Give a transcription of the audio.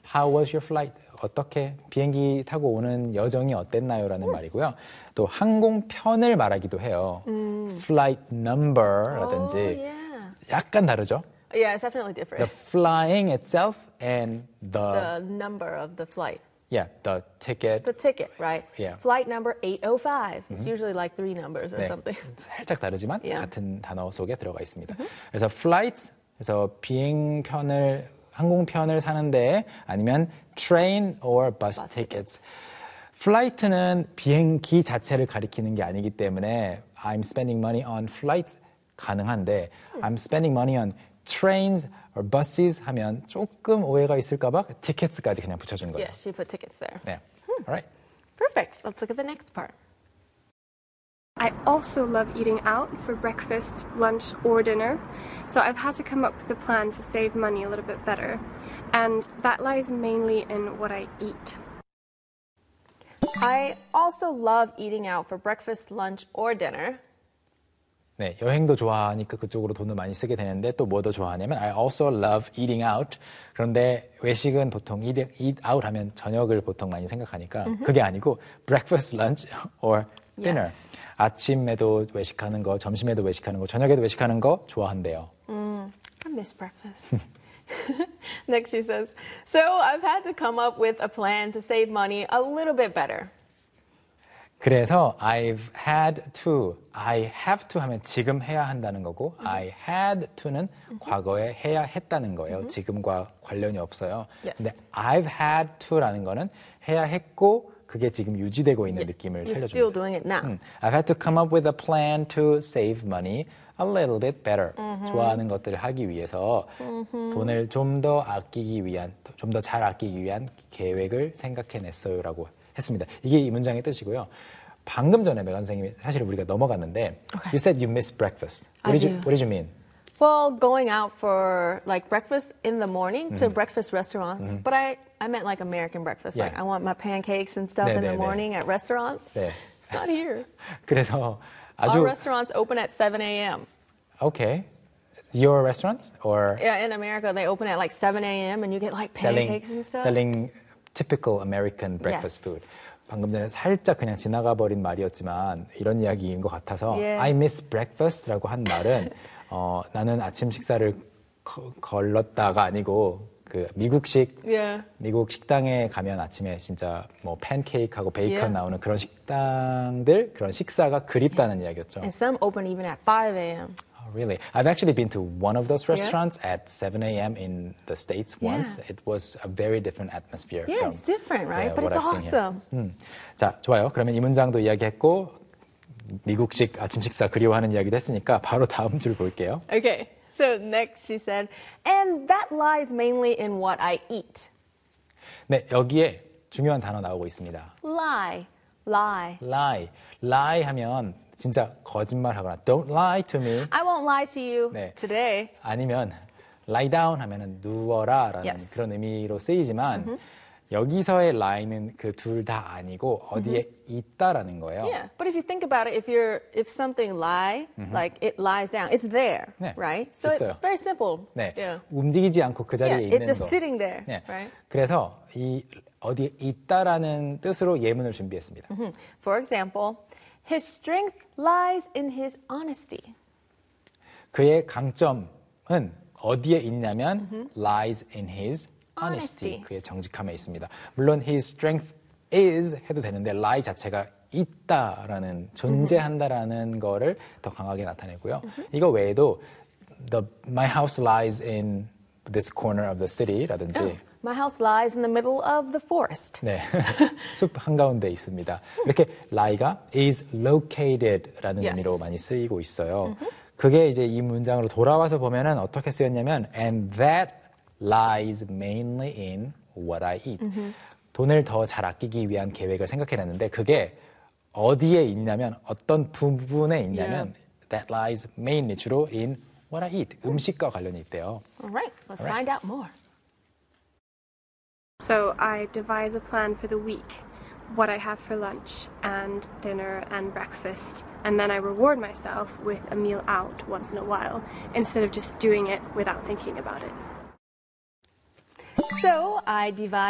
How was your flight? 어떻게 비행기 타고 오는 여정이 어땠나요? 라는 말이고요. 또 항공편을 말하기도 해요. Flight number라든지 약간 다르죠? Yeah, it's definitely different. The flying itself and The number of the flight. Yeah, the ticket. The ticket, right? Yeah. Flight number 805. It's usually like 3 numbers or something. 살짝 다르지만 Yeah. 같은 단어 속에 들어가 있습니다. 그래서 flights, 그래서 항공편을 사는데 아니면 train or bus tickets. 플라이트는 비행기 자체를 가리키는 게 아니기 때문에 I'm spending money on flights 가능한데 I'm spending money on trains or buses 하면 조금 오해가 있을까 봐 tickets까지 그냥 붙여준 거예요. Yeah, she put tickets there. 네. All right. Perfect. Let's look at the next part. I also love eating out for breakfast, lunch, or dinner. So I've had to come up with a plan to save money a little bit better. And that lies mainly in what I eat. I also love eating out for breakfast, lunch, or dinner. 네, 여행도 좋아하니까 그쪽으로 돈을 많이 쓰게 되는데 또 뭐 더 좋아하냐면 I also love eating out. 그런데 외식은 보통 eat out 하면 저녁을 보통 많이 생각하니까 그게 아니고 breakfast, lunch, or dinner. Yes. 아침에도 외식하는 거, 점심에도 외식하는 거, 저녁에도 외식하는 거 좋아한대요. I miss breakfast. Next she says, so I've had to come up with a plan to save money a little bit better. 그래서 I've had to, I have to 하면 지금 해야 한다는 거고 I had to는 과거에 해야 했다는 거예요. 지금과 관련이 없어요. Yes. 근데 I've had to라는 거는 해야 했고 그게 지금 유지되고 있는 느낌을 You're 살려줍니다. still doing it now. I've had to come up with a plan to save money a little bit better. 좋아하는 것들을 하기 위해서 돈을 좀 더 아끼기 위한, 좀 더 잘 아끼기 위한 계획을 생각해냈어요라고 했습니다. 이게 이 문장의 뜻이고요. 방금 전에 메간 선생님이 사실 우리가 넘어갔는데 You said you missed breakfast. What did you mean? Well, going out for like breakfast in the morning to breakfast restaurants. But I meant like American breakfast. Yeah. Like I want my pancakes and stuff in the morning at restaurants. 네. It's not here. 그래서 Our 아주 restaurants open at 7 a.m. Okay. Your restaurants or Yeah, in America they open at like 7 a.m. and you get like pancakes and stuff. selling typical American breakfast Yes. food. 방금 전에 살짝 그냥 지나가 버린 말이었지만 이런 이야기인 것 같아서 Yeah. I miss breakfast라고 한 말은 나는 아침 식사를 걸렀다가 아니고 그 미국식 Yeah. 미국 식당에 가면 아침에 진짜 뭐 팬케이크하고 베이컨 Yeah. 나오는 그런 식당들 그런 식사가 그립다는 이야기였죠. And some open even at 5 a.m. Oh, really? I've actually been to one of those restaurants at 7 a.m. in the States once. Yeah. It was a very different atmosphere. Yeah, from, it's different, right? But what it's I've seen here. awesome. 자, 좋아요. 그러면 이 문장도 이야기했고 미국식 아침 식사 그리워하는 이야기도 했으니까 바로 다음 줄 볼게요. Okay, so next she said, and that lies mainly in what I eat. 네, 여기에 중요한 단어 나오고 있습니다. Lie, lie. lie 하면 진짜 거짓말하거나 don't lie to me. I won't lie to you 네. today. 아니면 lie down 하면은 누워라라는 Yes. 그런 의미로 쓰이지만 여기서의 lie는 그 둘 다 아니고 어디에 있다라는 거예요. Yeah, but if you think about it, if something lie, like it lies down, it's there, 네, right? So 있어요. it's very simple. 네, Yeah. 움직이지 않고 그 자리에 Yeah, 있는 it's just 거. sitting there, 네. right? 그래서 이 어디에 있다라는 뜻으로 예문을 준비했습니다. For example, his strength lies in his honesty. 그의 강점은 어디에 있냐면 lies in his honesty. 그의 정직함에 있습니다. 물론 his strength is 해도 되는데 lie 자체가 있다라는 존재한다라는 거를 더 강하게 나타내고요. 이거 외에도 my house lies in this corner of the city라든지 My house lies in the middle of the forest. 네, 숲 한가운데 있습니다. 이렇게 lie가 is located라는 Yes. 의미로 많이 쓰이고 있어요. 그게 이제 이 문장으로 돌아와서 보면은 어떻게 쓰였냐면 and that lies mainly in what I eat. 돈을 더 잘 아끼기 위한 계획을 생각해냈는데 그게 어디에 있냐면 어떤 부분에 있냐면 that lies mainly 주로 in what I eat. 음식과 관련이 있대요. All right, let's find out more. So I devise a plan for the week, what I have for lunch and dinner and breakfast, and then I reward myself with a meal out once in a while instead of just doing it without thinking about it. So I divide